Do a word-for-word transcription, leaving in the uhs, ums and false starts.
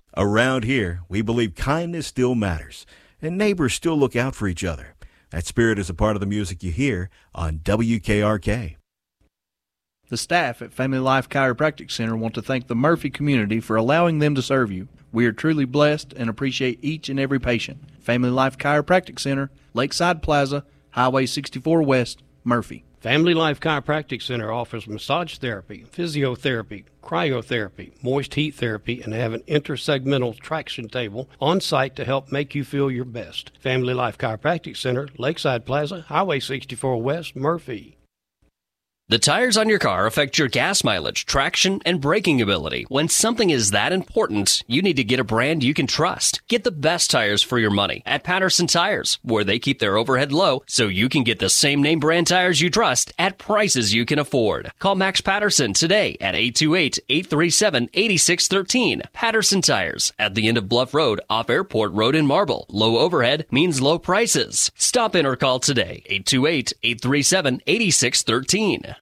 Around here, we believe kindness still matters, and neighbors still look out for each other. That spirit is a part of the music you hear on W K R K. The staff at Family Life Chiropractic Center want to thank the Murphy community for allowing them to serve you. We are truly blessed and appreciate each and every patient. Family Life Chiropractic Center, Lakeside Plaza, Highway sixty-four West, Murphy. Family Life Chiropractic Center offers massage therapy, physiotherapy, cryotherapy, moist heat therapy, and have an intersegmental traction table on site to help make you feel your best. Family Life Chiropractic Center, Lakeside Plaza, Highway sixty-four West, Murphy. The tires on your car affect your gas mileage, traction, and braking ability. When something is that important, you need to get a brand you can trust. Get the best tires for your money at Patterson Tires, where they keep their overhead low so you can get the same name brand tires you trust at prices you can afford. Call Max Patterson today at eight two eight, eight three seven, eight six one three. Patterson Tires at the end of Bluff Road off Airport Road in Marble. Low overhead means low prices. Stop in or call today, eight two eight, eight three seven, eight six one three.